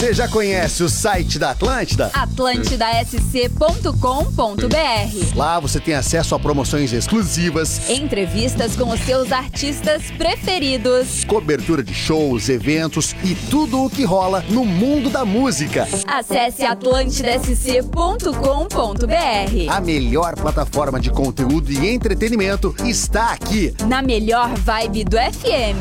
Você já conhece o site da Atlântida? atlantidasc.com.br. Lá você tem acesso a promoções exclusivas, entrevistas com os seus artistas preferidos, cobertura de shows, eventos e tudo o que rola no mundo da música. Acesse atlantidasc.com.br. A melhor plataforma de conteúdo e entretenimento está aqui. Na melhor vibe do FM.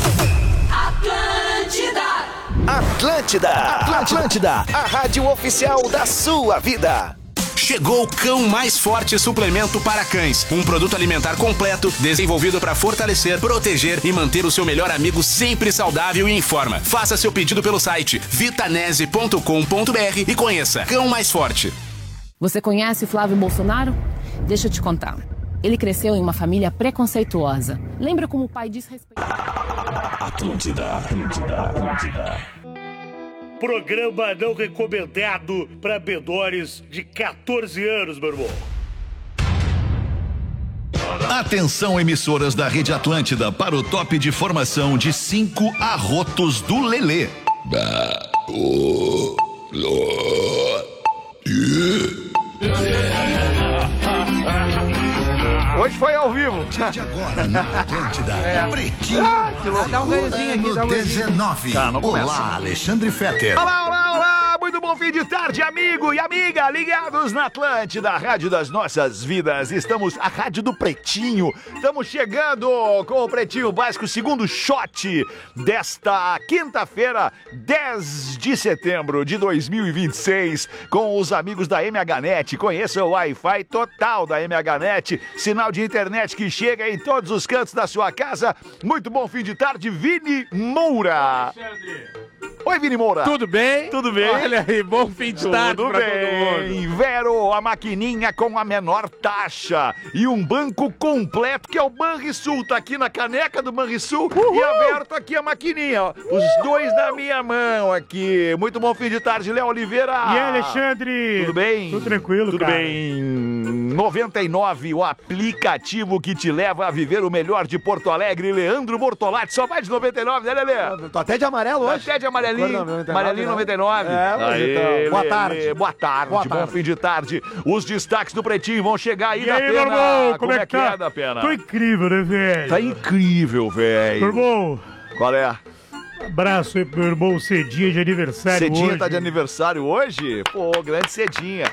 Atlântida, a rádio oficial da sua vida. Chegou o Cão Mais Forte Suplemento para Cães. Um produto alimentar completo, desenvolvido para fortalecer, proteger e manter o seu melhor amigo sempre saudável e em forma. Faça seu pedido pelo site vitanese.com.br e conheça Cão Mais Forte. Você conhece Flávio Bolsonaro? Deixa eu te contar. Ele cresceu em uma família preconceituosa. Lembra como o pai desrespeitava? Atlântida. Programa não recomendado para menores de 14 anos, meu irmão. Atenção, emissoras da Rede Atlântida, para o top de formação de 5 arrotos do Lelê. Hoje foi ao vivo. De agora na Atlântida. Pretinho. Dá um ganhozinho aqui, dá um ganhozinho. 19. Tá, não começa. Olá, Alexandre Fetter. Olá. Muito bom fim de tarde, amigo e amiga, ligados na Atlântida, a rádio das nossas vidas. Estamos, a rádio do Pretinho. Estamos chegando com o Pretinho Básico, segundo shot desta quinta-feira, 10 de setembro de 2026, com os amigos da MHNet. Conheça o Wi-Fi total da MHNet, sinal de internet que chega em todos os cantos da sua casa. Muito bom fim de tarde, Vini Moura. Oi, Vini Moura. Tudo bem? Tudo bem? Olha aí, bom fim de tarde pra todo mundo. Vero, a maquininha com a menor taxa e um banco completo, que é o Banrisul. Tá aqui na caneca do Banrisul. E a Vero tá aqui a maquininha, ó. Os dois na minha mão aqui. Muito bom fim de tarde, Léo Oliveira. E aí, Alexandre? Tudo bem? Tudo tranquilo, Tudo cara. bem. 99, o aplicativo que te leva a viver o melhor de Porto Alegre. Leandro Bortolatti, só vai de 99, né, Lelê? Tô até de amarelo hoje. Até de amarelinho. Amarelinho 99. Aí, boa tarde. Boa tarde. Bom fim de tarde. Os destaques do Pretinho vão chegar aí, E da aí, Pena. meu irmão, Como é que tá? é, da Pena? Tô incrível, né, velho? Tá incrível, velho. Meu irmão, Qual é? abraço aí pro meu irmão Cedinha de aniversário Cedinha hoje. tá de aniversário hoje? Pô, grande Cedinha.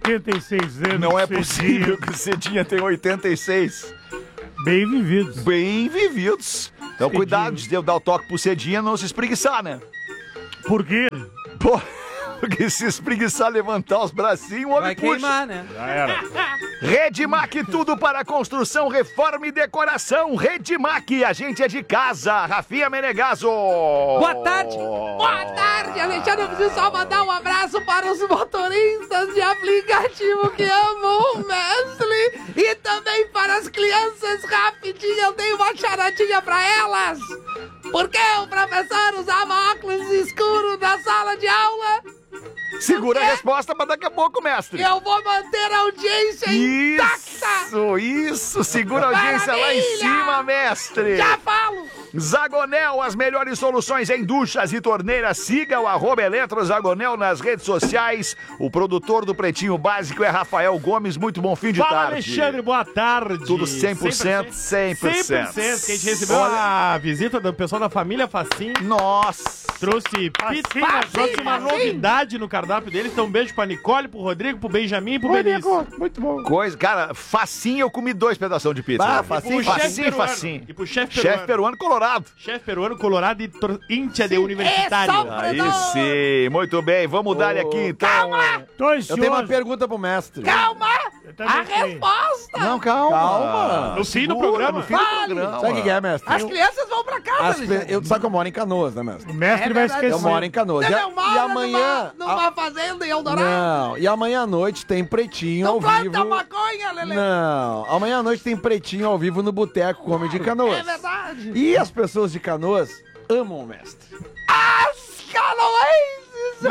86 anos. Não é Cedinha. possível que Cedinha tenha 86. Bem vividos. Bem vividos. Então, Cedinha. cuidado de dar o toque pro Cedinha, não se espreguiçar, né? Por quê? Pô, porque se espreguiçar, levantar os bracinhos, o homem Vai puxa. queimar, né? Já era. Redmac, tudo para construção, reforma e decoração. Redmac, a gente é de casa. Rafinha Menegaso. Boa tarde. Boa tarde, Alexandre. Eu preciso só mandar um abraço para os motoristas de aplicativo que amam o Mestre e também para as crianças. Rapidinho, eu tenho uma charadinha para elas. Por que o professor usava óculos escuros na sala de aula? Segura a resposta para daqui a pouco, mestre. Eu vou manter a audiência intacta. Isso. Segura a audiência lá em Maravilha. cima, mestre. Já falo. Zagonel, as melhores soluções em duchas e torneiras. Siga o @EletroZagonel nas redes sociais. O produtor do Pretinho Básico é Rafael Gomes. Muito bom fim de Fala, tarde. Alexandre, boa tarde. Tudo 100%, 100%. 100%, que a gente recebeu a visita do pessoal da família Facim. Nossa. Trouxe pizza, trouxe uma novidade no cardápio deles. Então um beijo pra Nicole, pro Rodrigo, pro Benjamin e pro Benício. Muito bom. Coisa, cara, facinho eu comi 2 pedaços de pizza. Ah, né? facinho, facinho. E pro chefe Chefe peruano colorado. Chefe peruano, colorado e íntia de universitário. Aí sim, muito bem, vamos dar aqui então. Calma. Tô Eu tenho uma pergunta pro mestre. Calma. A resposta. Não, calma. No fim do programa. Sabe o que é, mestre? As crianças vão pra casa, Alexandre. Eu sabe que eu moro em Canoas, né, mestre? O mestre É vai verdade. esquecer. Eu moro em Canoas. Você não mora E amanhã... numa fazenda em Eldorado? Não, e amanhã à noite tem Pretinho Não ao planta vivo. maconha, Lelê. Não, amanhã à noite tem Pretinho ao vivo no Boteco Comedy de Canoas. É verdade. E as pessoas de Canoas amam o mestre. As canoenses.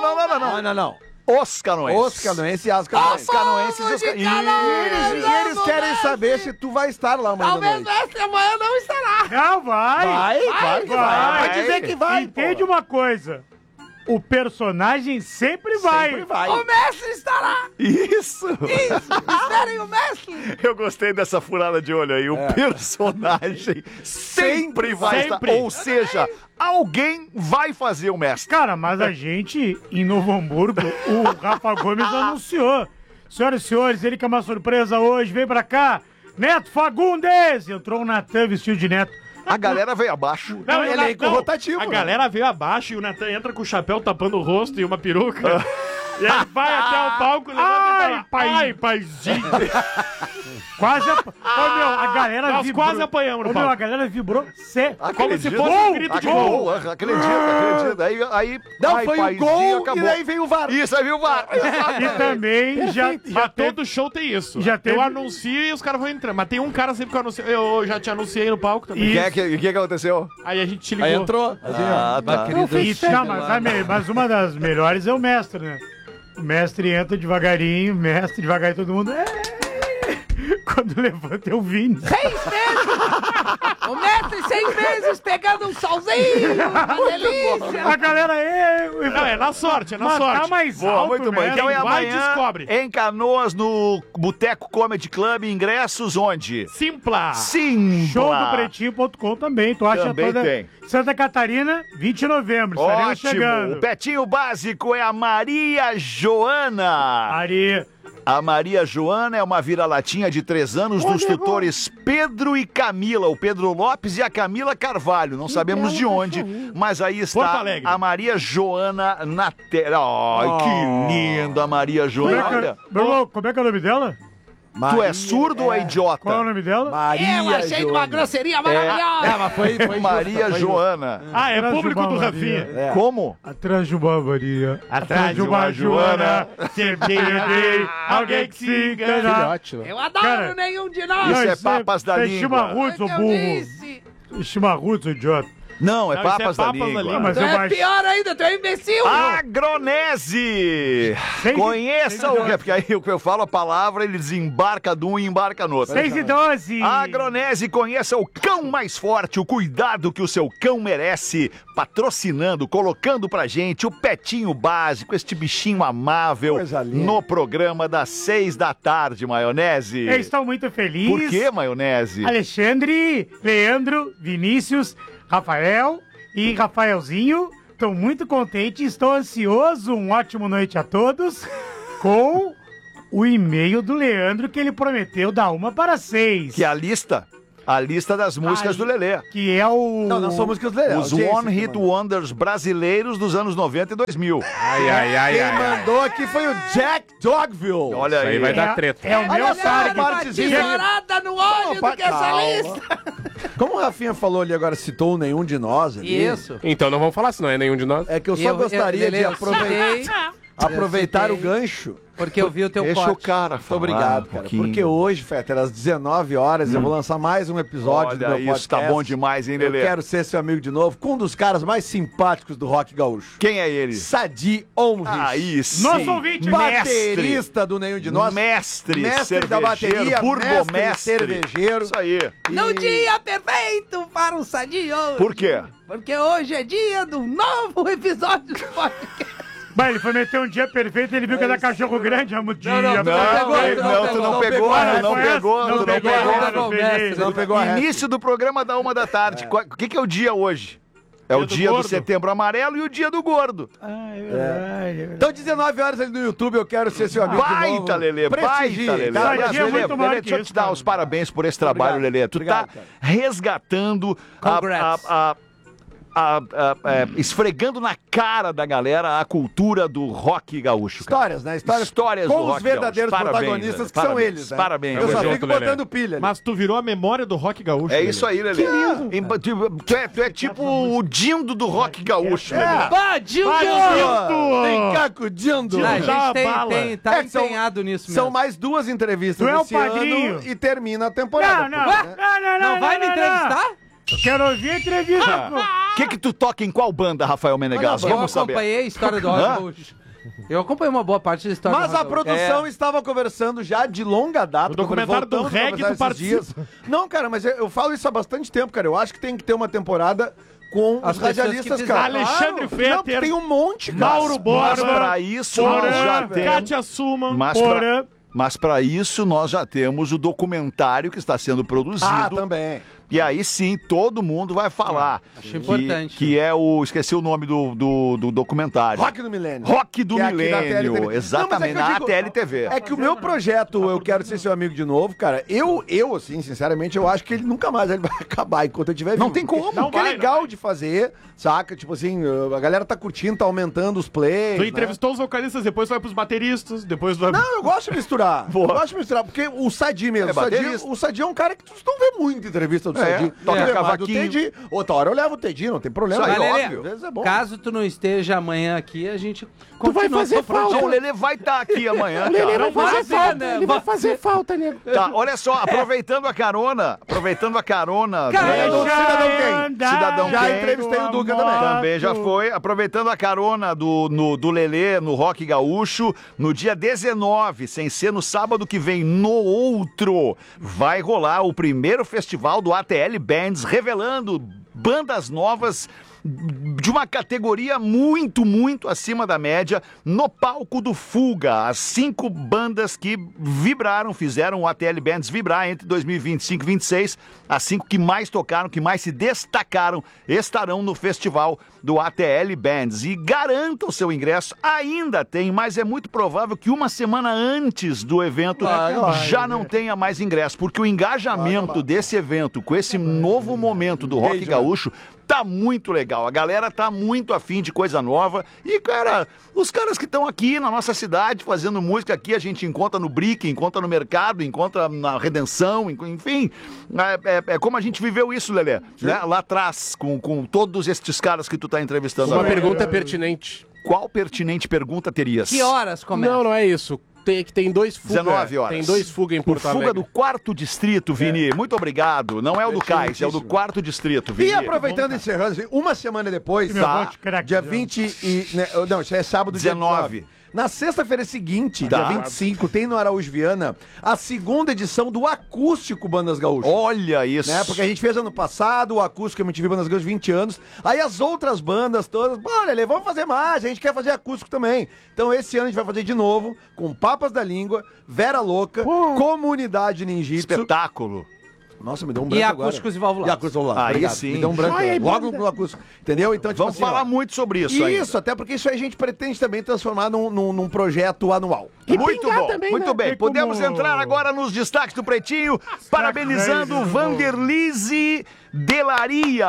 Não. Os canoenses. Os canoenses e as canoenses. Os canoenses e os de canoenses. Canoas. E eles querem saber se tu vai estar lá amanhã à Talvez noite. mestre amanhã não estará. Não, vai. Vai dizer que vai. Entende uma coisa. o personagem sempre vai. Sempre vai. O mestre estará! Isso! Esperem o mestre! Eu gostei dessa furada de olho aí. O personagem sempre vai estar. Ou seja, alguém vai fazer o mestre. Cara, mas a gente, em Novo Hamburgo, o Rafa Gomes anunciou. Senhoras e senhores, ele que é uma surpresa hoje, vem pra cá. Neto Fagundes! Entrou o Natan vestido de Neto. A galera veio abaixo. Não, elenco rotativo. A galera veio abaixo e o Natan entra com o chapéu tapando o rosto e uma peruca. E ele vai até o palco e levanta e fala, ai, paizinho. Quase a galera Nós vibrou. quase apanhamos no palco. A galera vibrou. Como se fosse um grito de gol. Acredito. Aí Não, ai, foi o paizinho, gol acabou. e daí veio o VAR. Isso, aí veio o VAR. E também já Mas teve... todo show tem isso. Já teve- Eu anuncio e os caras vão entrando. Mas tem um cara sempre que eu anuncio. Eu já te anunciei no palco também. O que aconteceu? Aí a gente te ligou. Aí entrou. Ah, tá. Mas uma das melhores é o mestre, né? O mestre entra devagarinho, todo mundo. Quando levanta eu vim. 6 meses! O mestre 6 meses pegando um solzinho! Uma delícia! A galera Não, é na sorte, Mas sorte. tá mais Boa, alto, muito bom. né? Então é Quem vai, amanhã descobre. em Canoas, no Boteco Comedy Club, ingressos onde? Simpla. Sim. Showdopretinho.com também, tu acha Também toda... tem. Santa Catarina, 20 de novembro, estaremos Ótimo. chegando. O Petinho Básico é a Maria Joana. Ari, A Maria Joana é uma vira-latinha de 3 anos dos tutores Pedro e Camila, o Pedro Lopes e a Camila Carvalho. Não sabemos de onde, mas aí Porto está Alegre. a Maria Joana na tela. Ai, que linda a Maria Joana. Olha, como é que é o nome dela? tu é surdo ou é idiota? Qual é o nome dela? Maria Eu achei uma grosseria maravilhosa! mas foi Maria justa, Joana. Ah, é público do Maria. Rafinha. Como? Atrás de uma Maria. Atrás de uma Joana, sempre tem alguém que se engana. Filhote, né? Eu adoro Cara, nenhum de nós! Isso é papas da língua. Chimarruts, ô Eu burro. disse. Chimarruts, ô idiota. Não, é Não, isso é papas da papas da língua. língua. Mas Tu eu é baixo. pior ainda, tu é imbecil! Agronese! Seis- Conheça o que? Porque aí eu falo a palavra, ele desembarca de um e embarca no outro. 6 e 12. Agronese, conheça o cão mais forte, o cuidado que o seu cão merece, patrocinando, colocando pra gente o Petinho Básico, este bichinho amável, Coisa linda. no programa das 6 da tarde, Maionese. Eu estou muito feliz. Por que, Maionese? Alexandre, Leandro, Vinícius, Rafael e Rafaelzinho. Estou muito contente, estou ansioso. Uma ótima noite a todos. Com o e-mail do Leandro que ele prometeu da 1 para 6. Que é a lista das músicas do Lelê. Que é o... Não são músicas legais. Os One Hit Wonders brasileiros dos anos 90 e 2000. Quem mandou aqui foi o Jack Dogville. Olha aí. vai dar treta. É o meu Olha target. uma tesourada no olho do que essa calma. lista! Como o Rafinha falou ali agora, citou nenhum de nós ali. Isso. Então não vamos falar se não é nenhum de nós. É que eu só gostaria de aproveitar o gancho. Porque eu vi o teu Deixa pote. o cara Muito falar obrigado, um cara. pouquinho. Porque hoje, Fetter, às 19 horas, eu vou lançar mais um episódio do Olha, meu podcast. isso tá bom demais, hein, Eu Lelê? quero ser seu amigo de novo, com um dos caras mais simpáticos do rock gaúcho. Quem é ele? Sadi Onrich. Aí sim. Nosso ouvinte, baterista do Nenhum de Nós. Mestre da bateria, burgomestre. mestre cervejeiro. Isso aí. No dia perfeito para o Sadio. Por quê? Porque hoje é dia do novo episódio do podcast. Mas ele foi meter um dia perfeito e ele viu que era cachorro grande. Vamos dia Não, tu não pegou, Não pegou a Início do programa da 1 da tarde. O que é o dia hoje? É o dia do Setembro Amarelo e o dia do Gordo. Então, 19 horas ali no YouTube, eu quero ser seu amigo de novo. Baita, Lelê, Prestigie, baita, Lelê. tá? Aliás, Dia Lelê, muito maior Lelê, que deixa eu isso, te dar cara. os parabéns por esse trabalho, Obrigado. Lelê. Tu Obrigado, tá cara. resgatando, Congrats. esfregando na cara da galera a cultura do rock gaúcho. cara. Histórias, né? Histórias com do os rock verdadeiros gaúcho. Parabéns, protagonistas Lelê. que são Parabéns, eles, né? Parabéns. Eu só Tamo fico junto, botando Lelê. pilha ali. Mas tu virou a memória do rock gaúcho. É Lelê. isso aí, Lelê. Tu é tipo o Dindo do rock gaúcho, Lelê. Bah, Dildo! Vem cá com o Dindo. A Dá uma gente bala. tá É que são- empenhado nisso São mesmo. mais 2 entrevistas Tu é o esse padrinho. ano e termina a temporada. Não, não. pô, né? Não vai me entrevistar? Quero ouvir a entrevista. O que tu toca em qual banda, Rafael Menegas? Eu Vamos saber. acompanhei a história do rock gaúcho. Eu acompanhei uma boa parte da história Mas do a rock gaúcho. produção estava conversando já de longa data. O documentário do quando voltamos reggae a tu conversar esses dias. Não, cara, mas eu falo isso há bastante tempo, cara. Eu acho que tem que ter uma temporada com As os pessoas radialistas, que cara. Alexandre Não, Fetter, tem um monte, cara. Mauro Borba, Mas pra isso nós já temos... Kátia Suman, Mas para isso nós já temos o documentário que está sendo produzido. Ah, também. E aí sim, todo mundo vai falar. Acho importante. Que é o... Esqueci o nome do documentário. Rock do Milênio. Rock do Que é aqui na Milênio. TLTV. Exatamente, Não, mas na é que eu digo, TLTV. É que o meu projeto, Eu Quero Ser Seu Amigo de Novo, cara, eu assim, sinceramente, eu acho que ele nunca mais ele vai acabar enquanto eu tiver Não vivo. tem como. Não, que é legal de fazer, saca? Tipo assim, a galera tá curtindo, tá aumentando os plays. tu né? entrevistou os vocalistas, depois vai pros bateristas, depois vai... Não, eu gosto de misturar. Boa. Eu gosto de misturar, porque o Sadi mesmo. É baterista. O Sadi é um cara que tu não vê muito entrevista do É, Sadi. toca Tu vê mais do cavaquinho. Teddy. Outra hora eu levo o Teddy, não tem problema. Isso aí, Mas, óbvio. às vezes é bom. Caso tu não esteja amanhã aqui, a gente Tu vai fazer falta. O Lelê vai estar aqui amanhã, Ele cara. vai fazer falta. né? Ele vai fazer falta, nego. Tá, olha só, aproveitando a carona. É do Cidadão Quem? Cidadão Já Quem. entrevistei o Duca também. Também já foi. Aproveitando a carona do Lelê no Rock Gaúcho, no dia 19, sem ser no sábado que vem, no outro, vai rolar o primeiro festival do ATL Bands, revelando bandas novas de uma categoria muito, muito acima da média no palco do Fuga. As 5 bandas que vibraram, fizeram o ATL Bands vibrar entre 2025 e 2026. As 5 que mais tocaram, que mais se destacaram, estarão no festival do ATL Bands. E garanta o seu ingresso. Ainda tem, mas é muito provável que uma semana antes do evento já não tenha mais ingresso, porque o engajamento desse evento com esse novo momento do Rock Gaúcho tá muito legal. A galera tá muito afim de coisa nova. E, cara, os caras que estão aqui na nossa cidade fazendo música aqui, a gente encontra no Brick, encontra no Mercado, encontra na Redenção, enfim. É como a gente viveu isso, Lelê, né? Lá atrás, com todos estes caras que tu tá entrevistando. Uma agora. pergunta pertinente. Qual pertinente pergunta terias? Que horas começa? Não é isso. Tem 2 fugas. 19 horas. Tem 2 fugas em Porto Fuga Alegre. do 4º distrito, Vini. Muito obrigado. Não é o do Cais, é o do 4º distrito, Vini. E aproveitando e encerrando, assim, uma semana depois, Tá. dia 20 e... Né, não, isso é sábado, dia 19. 19. Na sexta-feira seguinte, Tá. dia 25, tem no Araújo Viana a segunda edição do Acústico Bandas Gaúchas. Olha isso. Né? Porque a gente fez ano passado o Acústico MTV Bandas Gaúchas 20 anos. Aí as outras bandas todas, olha, Lê, vamos fazer mais, a gente quer fazer acústico também. Então esse ano a gente vai fazer de novo, com Papas da Língua, Vera Louca, Comunidade Ninjitsu. Espetáculo. Nossa, me deu um branco E agora. acústicos e válvulas. E acústicos e válvulas. Aí Obrigado. sim. Me deu um branco. Ai, Logo banda. no acústico. Entendeu? Então, tipo Vamos assim, falar ó, muito sobre isso aí. Isso, até porque isso aí a gente pretende também transformar num projeto anual. Muito pingar bom, também, muito né? bem. Tem como- Podemos entrar agora nos destaques do Pretinho, parabenizando craques, Vanderlise Delaria.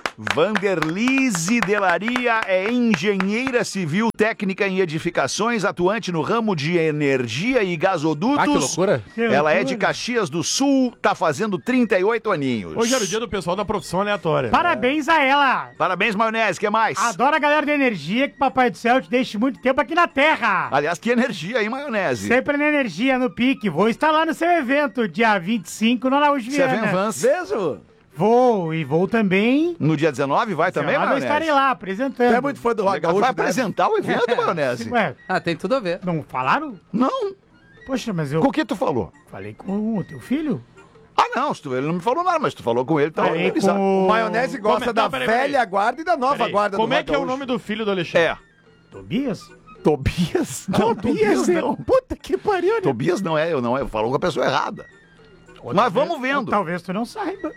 Vanderlise Delaria é engenheira civil técnica em edificações, atuante no ramo de energia e gasodutos. Ah, que loucura. Ela é de Caxias do Sul, tá fazendo 38 aninhos. Hoje era o dia do pessoal da profissão aleatória. Parabéns a ela. Parabéns, Maionese, que mais? Adoro a galera da energia, que Papai do Céu te deixe muito tempo aqui na Terra. Aliás, que energia, hein, Maionese? Sempre na energia, no pique. Vou estar lá no seu evento, dia 25, no Araújo Você é Viana. Vans. Vejo. Vou, e vou também. No dia 19 vai também, Eu Maionese? estarei lá, apresentando. Tu é muito fã do Rock Legal. Gaúcho, Vai né? apresentar o evento, Maionese? Ué, Ah, tem tudo a ver. não falaram? Não. Poxa, mas eu Com o que tu falou? falei com o teu filho. Ah, não, ele não me falou nada, mas tu falou com ele, tá Falei organizado. com O Maionese gosta Como- da não, peraí, velha guarda e da nova Peraí, guarda como do é Rock que é o Gaúcho. nome do filho do Alexandre? É. Tobias? Tobias? Não, Tobias não. Puta que pariu, né? Tobias não é, falou com a pessoa errada. Mas vamos vendo. Talvez tu não saiba.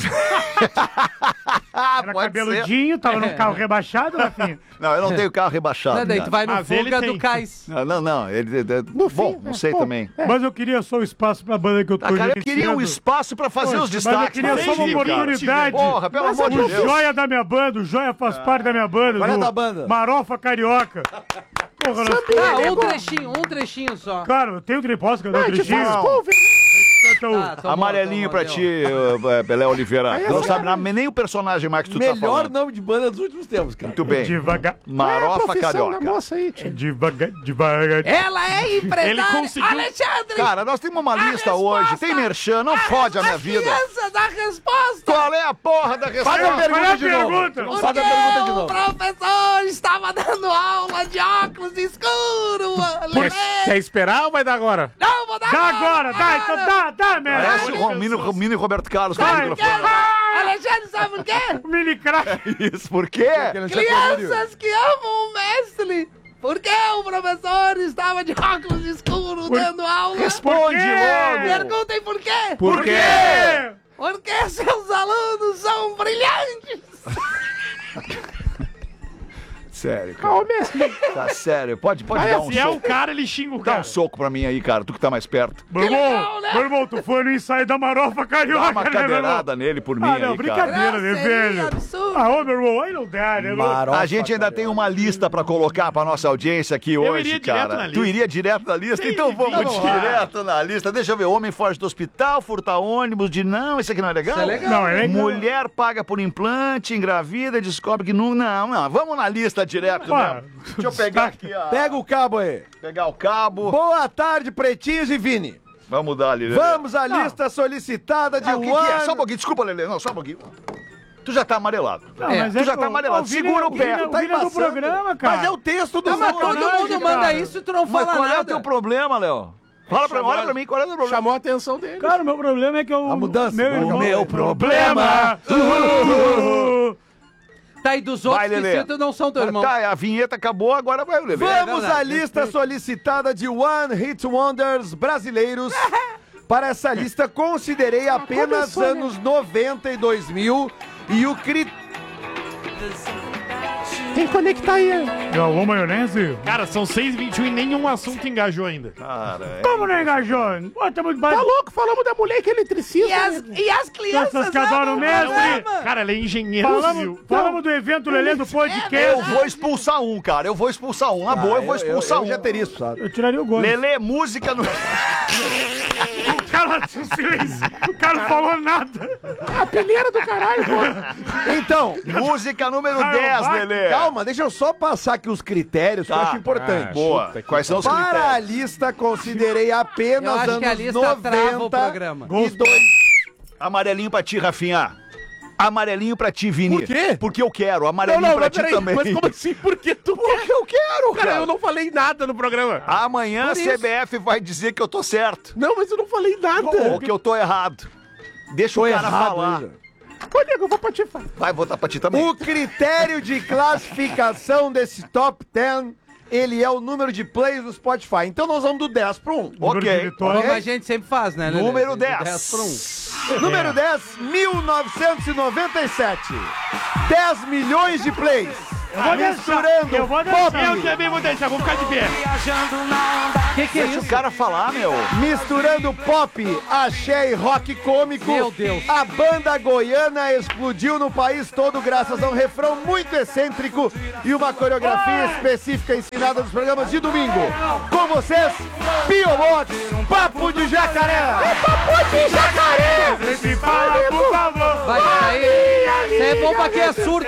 Ah, Era pode ser. cabeludinho, tava num carro rebaixado, Rafinha. Não, eu não tenho carro rebaixado. Não, daí tu vai no Mas ele Fuga tem. do Cais. Não, ele... Bom, não sei Pô, também. Mas eu queria só o espaço pra banda que eu tô Ah, cara, eu gerenciando. queria um espaço pra fazer Poxa, os mas destaques. eu queria só uma Sim, cara. oportunidade. Porra, pelo amor de O Deus. Joia da minha banda, o Joia faz parte da minha banda. Qual é do da banda? Marofa Carioca. Porra, nós... Um trechinho só. Cara, eu tenho posso cantar um trechinho? Então, Ah, tomou, Amarelinho tomou, pra deu. ti, Pelé Oliveira. Tu não sabe nem o personagem mais que tu tá Melhor falando. nome de banda dos últimos tempos, cara. Muito bem. devagar. Marofa Carioca. Devagar. Ela é empresária. Ele conseguiu- Alexandre! Cara, nós temos uma lista hoje. Tem merchan, não fode a minha vida. Criança da resposta! Qual é a porra da resposta? Faz a pergunta de novo. pergunta? Não faz a pergunta de O novo. professor estava dando aula de óculos escuro. Quer esperar ou vai dar agora? Não, vou dar Dá agora, dá, então dá, Parece merda. o Mini Roberto Carlos com o Vai. microfone. Alexandre, sabe por quê? Mini crack. Isso, por quê? Crianças que amam o mestre. Por que o professor estava de óculos escuros dando aula? Responde logo. Perguntem por quê. Por quê? Porque seus alunos são brilhantes. Sério, cara. Tá sério. Pode dar um Se é o soco. cara, ele xinga o Dá cara. um soco pra mim aí, cara. Tu que tá mais perto. Meu irmão, tu foi no ensaio da Marofa Carioca, Dá uma né, meu irmão? cadeirada nele por mim Ah, aí, não, cara. brincadeira, né, velho? Absurdo. Ah, ô, meu irmão, aí não dá, né, irmão? A gente ainda tem uma lista pra colocar pra nossa audiência aqui hoje, iria cara. direto na Tu lista. iria direto na lista? Então vamos direto na lista. Deixa eu ver. Homem foge do hospital, furta ônibus, não, isso aqui não é legal? Isso é legal. Não, é legal. Mulher paga por implante, engravida, descobre que não. Não. Vamos na lista direto, né? Deixa eu pegar aqui, ó. Pega o cabo aí. Pegar o cabo. Boa tarde, pretinhos e Vini. Vamos dar ali, Lelê. Vamos à lista solicitada de O que é? One. Só um pouquinho. Desculpa, Lelê. Não, só um pouquinho. Tu já tá amarelado. Não, mas tu já tá amarelado. Segura o pé. O Vini é do programa, cara. Mas é o texto do Mas todo mundo manda isso e tu não Mas fala qual é o nada. teu problema, Léo? Olha pra mim, qual é o teu problema? Chamou a atenção dele. Cara, o meu problema é que eu... A mudança. Meu O irmão... meu problema... Tá, e dos outros Vai, que Lelê. citam não são teu irmão. Tá, a vinheta acabou, agora vai o Lelê. Vamos verdade. à lista solicitada de One Hit Wonders brasileiros. Para essa lista, considerei apenas anos 90 e 2000 e o critério... Tem que conectar aí. Galvão Maionese? Cara, são 6h21 e nenhum assunto engajou ainda. Cara, Como não engajou? Pô, tá muito Tá louco? Falamos da mulher que é eletricista. E as crianças Essas que adoram o mestre. Cara, ele é engenheiro civil. Falamos do evento Lelê do podcast. eu vou expulsar um, cara. Eu vou expulsar um. Na boa, eu vou expulsar eu um. já teria expulsado. Eu tiraria o Gomes. Lelê, música no... O cara, silêncio. O cara não falou nada. A peneira do caralho, pô. Então, Música número Ah, 10, vai. Lelê. calma, deixa eu só passar aqui os critérios que eu Tá. acho importante. Boa. Quais são os Para a critérios? lista, considerei Eu apenas acho que a anos lista trava o 90 programa. e 2. Amarelinho pra ti, Rafinha. Amarelinho pra ti, Vini. Por quê? Porque eu quero. Amarelinho pra mas ti peraí. também. Mas como assim? Por que tu Porque eu quero, Cara, eu não falei nada no programa. Amanhã a Por isso. CBF vai dizer que eu tô certo. Não, mas eu não falei nada. Ou que eu tô errado. Deixa Tô o cara errado falar. ainda. Ô, nego, eu vou patifar. Vai votar pra ti também. O critério de classificação desse top 10, ele é o número de plays do Spotify. Então nós vamos do 10 pro 1. Número de Ok. vitória. Como a gente sempre faz, né, Lelê? Número De 10. pra um. Número 10, 1997. 10 milhões de plays. vou Misturando eu vou pop, dançar. Eu também vou deixar, vou ficar de pé. Que é Deixa isso? o cara falar, meu. misturando pop, axé e rock cômico. Meu Deus. A banda goiana explodiu no país todo graças a um refrão muito excêntrico e uma coreografia específica ensinada nos programas de domingo. Com vocês, Piobox, Papo de Jacaré. Papo de Jacaré. Sempre fala, por favor. Vai, peraí. Isso é bom pra quem é surdo.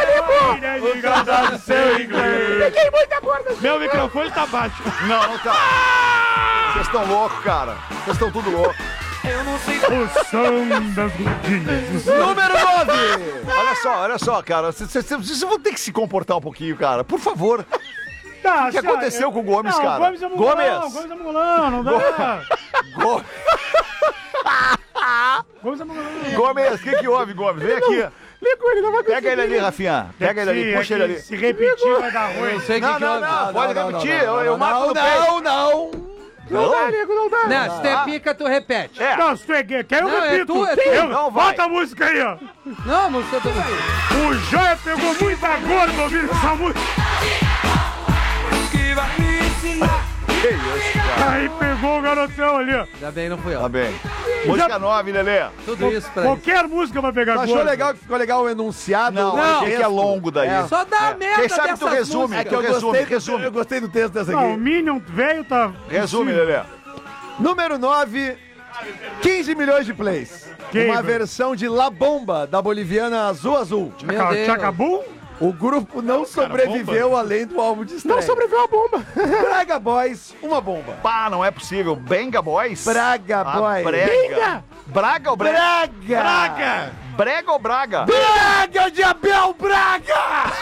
Peguei muita gorda. Meu microfone tá baixo. Não, não tá. Vocês estão loucos, cara. Vocês estão tudo loucos. O som das gordinhas. Número 9. Olha só, cara. Vocês vão ter que se comportar um pouquinho, cara. Por favor. Tá, O que aconteceu com o Gomes, não, cara? Gomes é mongolão, Gomes. Gomes é mongolão, não dá. Go- Gomes é mongolão. Gomes, o que houve, Gomes? Vem aqui. Pega ele ali, Rafinha. Pega ele ali, puxa ele ali. Se repetir vai dar ruim. Não sei o que Não, que não, houve. não. Pode repetir. Eu mato no peito. Não, não. Não dá, nego, não dá. Não, se tem pica, tu repete. É. Não, se tu é gay, quer eu Não, é repito. tu, é tu. Eu- Não, vai. Bota a música aí, ó. Não, música do... O Joia pegou muita gorda ouvindo essa música. Que isso, cara. Aí pegou o garotão ali, ó. Ainda bem, não fui Tá eu. bem. Música 9, Lelê. Tudo isso pra isso. Qualquer música vai pegar Tu gorda. achou legal que ficou legal o enunciado? Não, o achei que é texto? longo daí. Só dá merda Quem sabe tu dessas resume, músicas. É que eu resume. Eu gostei do texto dessa Não, o aqui. Minion velho tá... Resume, Lelê. Número 9, 15 milhões de plays. Quem, Uma velho? versão de La Bomba, da boliviana Azul Azul. Meu Deus. Chacabum? O grupo não sobreviveu além do álbum de estreia. Não sobreviveu a bomba. Braga Boys, uma bomba. Pá, não é possível. Benga Boys? Braga Boys. Brega. Braga ou Brega? Braga! Brega ou Braga? Braga de Abel Braga!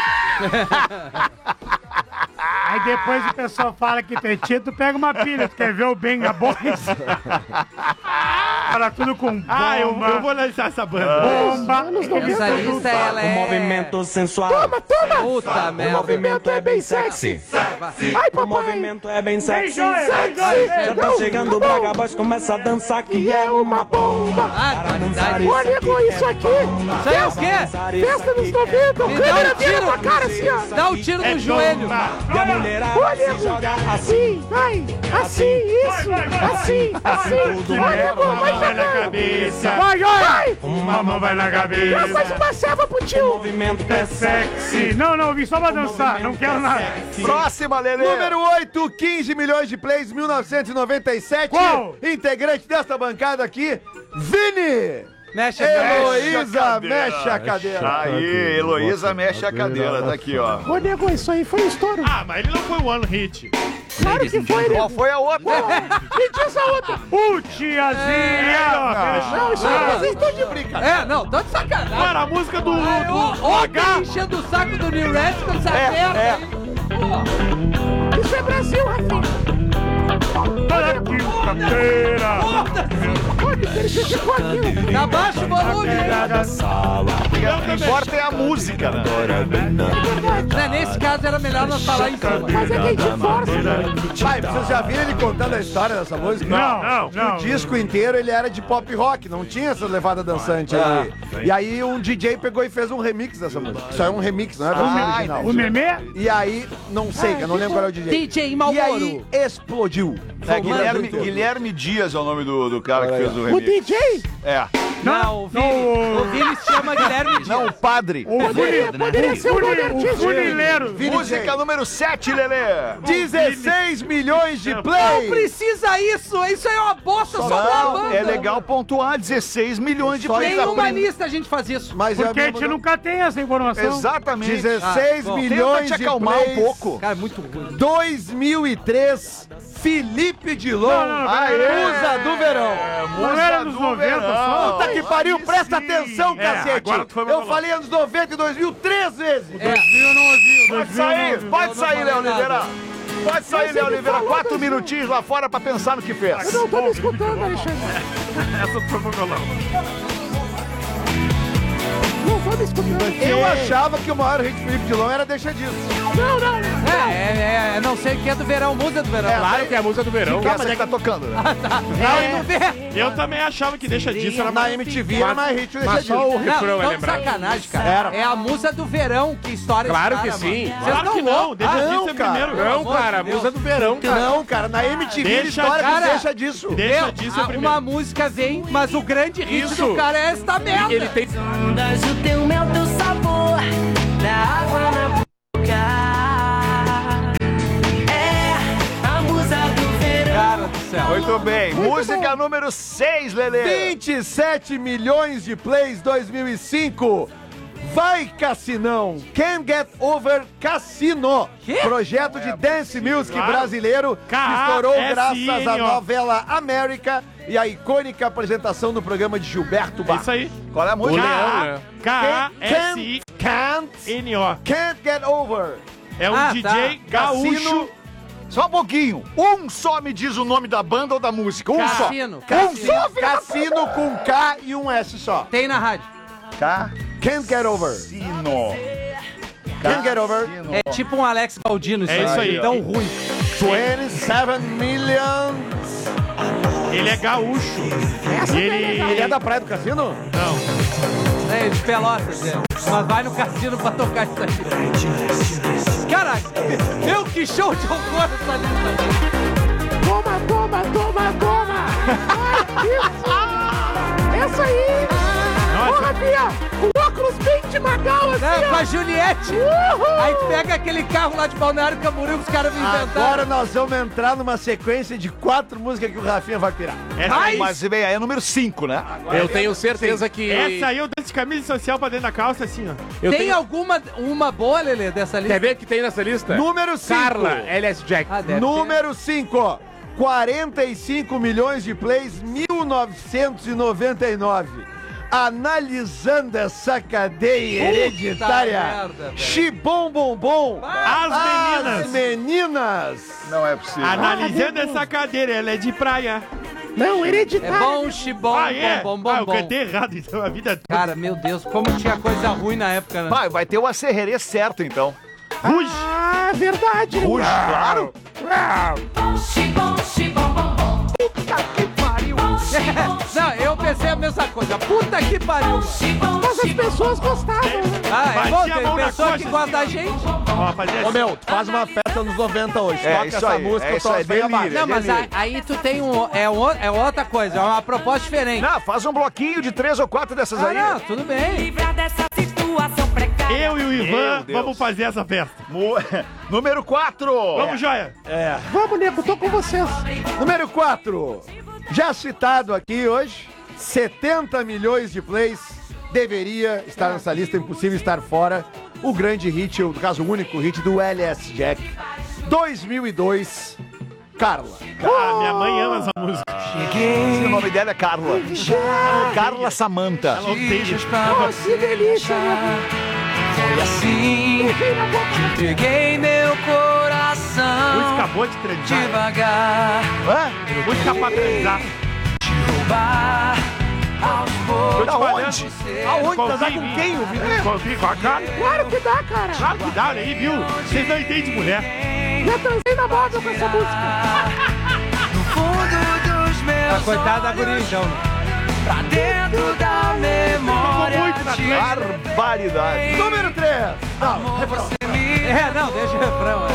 Aí depois o pessoal fala que tem tio, tu pega uma pilha, tu quer ver o Benga Boys? Era tudo com bomba. Ah, eu vou lançar essa banda. Bomba. Essa lista, ela é... movimento sensual. Toma, toma! Puta O merda. movimento é bem sexy. Ai, O papai! movimento é bem sexy. Já tá chegando o Braga Boys, começa a dançar que é uma bomba. Ô, nego, isso aqui! Isso aí é o quê? Festa dos 90! O Me dá câmera um vira tiro. tua cara assim, ó! Dá um tiro no joelho. E a mulherada Ô, se nego! joga assim. Assim, vai! Assim, isso! Assim, assim! Ô, nego, vai Vai na jogando! cabeça. Vai, vai! Uma mão vai na Já cabeça. faz uma serva pro O tio! movimento é sexy. Não, não, vim só pra dançar. Não quero nada. Próxima, Lelê. Número 8, 15 milhões de plays, 1997. Qual? Integrante desta bancada aqui, Vini! Mexe a cabeça. Heloísa, mexe a cadeira. Aí, Heloísa mexe a cadeira. Tá aqui, ó. Ô, nego, isso aí foi um estouro! Ah, mas ele não foi one hit. Claro que foi, Qual nego! foi a outra? Me diz a outra! Tiazinha! Não, isso aí vocês estão de brincadeira! É, não, tô de sacanagem. Cara, a música do Ontem enchendo o saco do New Reds com essa merda aí. Isso é Brasil, Rafinha! Toda quinta-feira! Olha, ele criticou aquilo! Abaixa o volume. O que importa é a música, né? Né, nesse caso era melhor nós falar em cima. Mas é que a gente força! Pai, vocês já viram ele contando a história dessa música? Não. O disco inteiro ele era de pop rock, não tinha essa levada dançante aí. E aí um DJ pegou e fez um remix dessa música. Isso é um remix, não é a versão original. O Memê? E aí, não sei, eu não lembro qual é o DJ. DJ E Malboro. aí, explodiu. É, Guilherme Dias é o nome do cara que fez o O remix. DJ? É. Não, o Vini se chama Guilherme Dias. Não, o padre. Poderia ser o nome O artístico! funileiro! Música número 7, Lelê. 16 milhões de Não plays! precisa isso é uma bosta só pra Não, banda. é legal pontuar 16 milhões de plays. Nenhuma lista a gente faz isso. Mas Porque a gente nunca tem essa informação. Exatamente. 16 bom. milhões Tenta te de acalmar plays. um pouco. Cara, é muito ruim. 2003, Felipe Dilon, Não, a musa do verão. Não era nos 90 só? Puta que pariu, presta sim. atenção, cacete. agora tu foi Eu maluco. falei anos 90 e 2000 3 vezes. Eu não ouvi. Pode sair, Léo falei Oliveira. nada. Pode sair, Léo Oliveira. falou 4 das- minutinhos lá fora pra pensar no que Eu fez. não tô me escutando, Alexandre! Essa foi pro violão. Não tô me escutando! Eu achava que o maior hit de Felipe Dilon era Deixa Disso. Não, não! Não sei o que é do verão, musa do verão. Claro que é a música do verão. Que essa que tá tocando, né? Não, e não vê. Eu também achava que deixa disso era Na mais... MTV era mais hit o Deixa Mas só o Disso. refrão Não, é não de lembrado. sacanagem, cara. Era. É a musa do verão que estoura Claro esse que cara, sim. mano. Claro que não. Deixa Ah, disso não, é cara. primeiro. Pelo Não, amor cara, a de Deus. música do verão, cara. Não, cara, na MTV Deixa- história cara, que Deixa Disso. Deixa disso é Uma primeiro. música vem, mas o grande hit Isso. do cara é esta merda. Ele tem... O teu mel, teu sabor, da água na boca. É a musa do verão. Cara do céu. Muito bem. Música número 6, Lelê. 27 milhões de plays 2005. Vai Cassinão, Can't Get Over Cassino, projeto de dance music Claro. brasileiro que estourou graças à K-A-S-I-N-O. novela América e a icônica apresentação do programa de Gilberto É Barros. isso aí. Qual é a O música? Leão, né? Can't K-A-S-I-N-O. Get Over. É um Ah, DJ tá. gaúcho. Cassino. Só um pouquinho. Um só me diz o nome da banda ou da música. Um Cassino. só. Cassino com K e um S só. Tem na rádio. Can't Get Over. Cassino. Can't Get Over. É tipo um Alex Baldino isso É isso aí. Tão ruim. 27 millions. Ele é gaúcho. E Ele é da Praia do Cassino? Não. É, de Pelotas, é. Mas vai no cassino pra tocar isso aí. Caraca, meu, que show de horror essa lista. Toma, toma, toma, toma! Ai, isso! Essa aí! Ô, Rafinha! Com óculos bem de Magal, assim, É, ó. com a Juliette. Uhul! Aí pega aquele carro lá de Balneário Camboriú que os caras me inventaram. Agora nós vamos entrar numa sequência de 4 músicas que o Rafinha vai pirar. Mas bem, aí é número 5, né? Eu tenho certeza que... Essa aí eu dou de camisa social pra dentro da calça, assim, ó. Eu Tem tenho... alguma uma boa, Lelê, dessa lista? Quer ver que tem nessa lista? Número 5. Carla, LS Jack. Ah, deve Número 5. 45 milhões de plays, 1999. Analisando essa cadeia hereditária. merda, velho. Xibom Bombom. As meninas. As meninas. Não é possível. Analisando essa cadeira, ela é de praia. Não, hereditário. É bom, xibom, bom. Eu cantei errado, então, a vida toda. Cara, meu Deus, como tinha coisa ruim na época, né? Vai ter o acerrerê certo, então. Ruge. Ah, verdade. Ruge, claro. Não, eu pensei a mesma coisa. Puta que pariu. Mas as pessoas gostavam. Ah, é bom, tem pessoa que gosta da gente. Ô, meu, tu faz uma festa nos 90 hoje. É, Toca isso essa aí, música, é isso aí, bem abaixo. Não, mas aí tu tem é outra coisa, é uma proposta diferente. Não, faz um bloquinho de 3 ou 4 dessas aí. Não, tudo bem. Eu e o Ivan vamos fazer essa festa. Número 4. Vamos, Joia. Vamos, nego, tô com vocês. Número 4. Já citado aqui hoje, 70 milhões de plays. Deveria estar nessa lista, impossível estar fora. O grande hit, no caso, o único hit do LS Jack. 2002, Carla. Ah, minha mãe ama essa música. Sim, o nome dela é Carla. Carla Samanta. Ela odeia. Oh, que delícia, Foi assim que entreguei meu coração. Música boa de transar. Devagar. Música pra transar. Te roubar aos poucos. Aonde? Aonde? Transar com quem, Com a cara? Claro que dá, cara. Claro que dá, olha aí, viu? Vocês não entendem de mulher. Já transei na móvel com essa música. No fundo dos meus Coitada da olhos, guria, então. pra dentro da memória. Barbaridade. Número 3. Não, refrão. Não, deixa o refrão.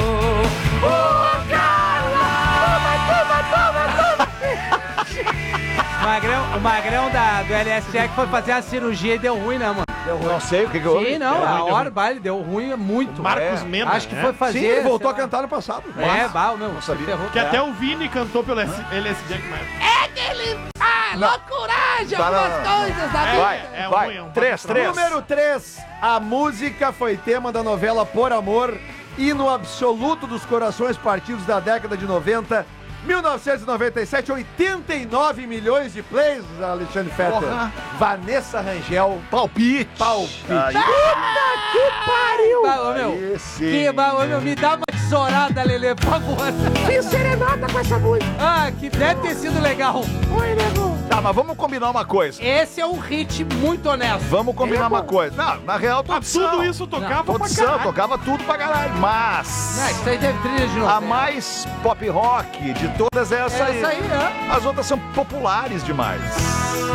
O magrão do LS Jack foi fazer a cirurgia e deu ruim, né, mano? Não sei o que houve. Sim, não, a hora do baile deu ruim muito. Marcos Mena, Acho que né? foi fazer. Sim, ele voltou a cantar no passado. Não sabia. Que até o Vini cantou pelo LS Jack, mas... É dele! Ah, loucuragem, algumas coisas da vida. Vai. 3. Número 3. A música foi tema da novela Por Amor e no absoluto dos corações partidos da década de 90, 1997, 89 milhões de plays, Alexandre Fetter. Porra. Vanessa Rangel. Palpite. Puta que pariu! Meu, me dá uma tesourada, Lelê, por favor. Fiz serenata com essa música. Ah, que deve ter sido legal. Oi, nego. Tá, mas vamos combinar uma coisa. Esse é um hit muito honesto. Vamos combinar uma coisa. Não, na real, tudo isso tocava pra caralho. Tocava tudo pra caralho. Mas... Não, isso aí teve trilha de novo. A mais pop rock de todas essas aí. Essa aí, né? As outras são populares demais.